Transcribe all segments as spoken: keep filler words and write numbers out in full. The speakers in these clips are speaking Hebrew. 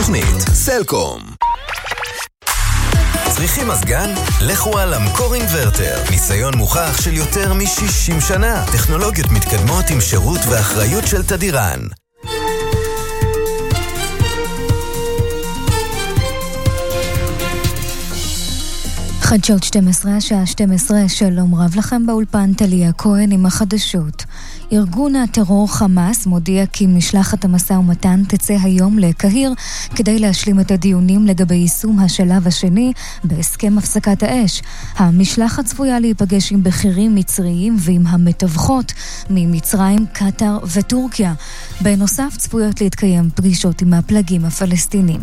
בתוכנית סלקום. צריכים מזגן? לכו על אמקור אינברטר. ניסיון מוכח של יותר מ-שישים שנה. טכנולוגיות מתקדמות עם שירות ואחריות של תדירן. חדשות שתים עשרה, השעה שתים עשרה, שלום רב לכם באולפן, טליה כהן עם החדשות. ארגון הטרור חמאס מודיע כי משלחת המשא ומתן תצא היום לקהיר כדי להשלים את הדיונים לגבי יישום השלב השני בהסכם הפסקת האש. המשלחת צפויה להיפגש עם בכירים מצריים ועם המתווכות ממצרים, קטר וטורקיה. בנוסף צפויות להתקיים פגישות עם הפלגים הפלסטינים.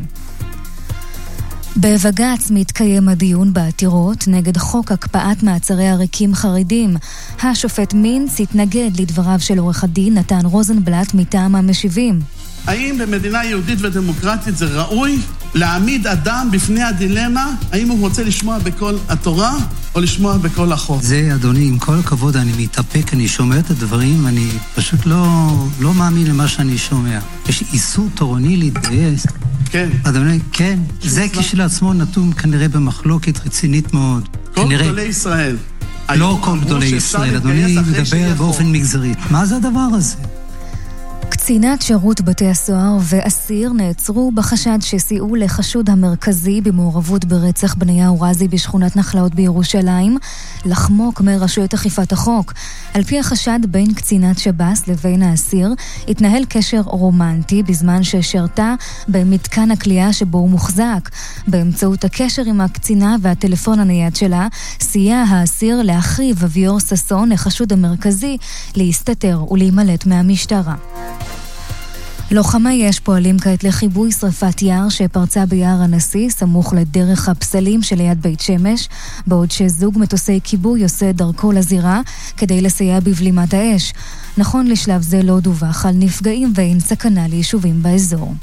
בבג"ץ מתקיים הדיון בעתירות נגד חוק הקפאת מעצרי עריקים חרדים. השופט מינץ התנגד לדבריו של עורך הדין נתן רוזנבלט מטעם המשיבים. האם במדינה יהודית ודמוקרטית זה ראוי להעמיד אדם בפני הדילמה האם הוא רוצה לשמוע בכל התורה או לשמוע בכל החוק? זה, אדוני, עם כל הכבוד, אני מתאפק, אני שומע את הדברים, אני פשוט לא, לא מאמין למה שאני שומע. יש איסור תורני להתגייס. כן. אדוני, כן. זה כשלעצמו נתון כנראה במחלוקת רצינית מאוד. כל כנראה... גדולי ישראל. לא כל גדולי ישראל, אדוני, מדבר באופן מגזרי. מה זה הדבר הזה? קצינת שירות בתי הסוהר ואסיר נעצרו בחשד שסייעו לחשוד המרכזי במעורבות ברצח בניהו רזי בשכונת נחלאות בירושלים לחמוק מרשויות אכיפת החוק. על פי החשד בין קצינת שב"ס לבין האסיר התנהל קשר רומנטי בזמן ששרתה במתקן הכלייה שבו הוא מוחזק. באמצעות הקשר עם הקצינה והטלפון הנייד שלה סייע האסיר לאחיו אביור ססון, החשוד המרכזי, להסתתר ולהימלט מהמשטרה. לוחמי אש פועלים כעת לחיבוי שריפת יער שפרצה ביער הנשיא סמוך לדרך הפסלים שליד בית שמש, בעוד שזוג מטוסי כיבוי עושה דרכו לזירה כדי לסייע בבלימת האש. נכון לשלב זה לא דווח על נפגעים ואין סכנה ליישובים באזור.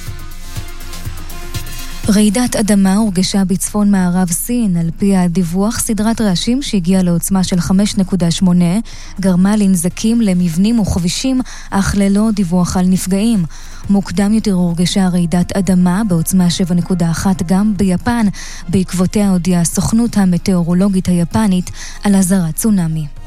רעידת אדמה הורגשה בצפון מערב סין. על פי הדיווח, סדרת רעשים שהגיעה לעוצמה של חמש נקודה שמונה גרמה לנזקים למבנים וכבישים, אך ללא דיווח על נפגעים. מוקדם יותר הורגשה רעידת אדמה בעוצמה שבע נקודה אחת גם ביפן. בעקבותיה הודיעה הסוכנות המטאורולוגית היפנית על אזהרת צונאמי.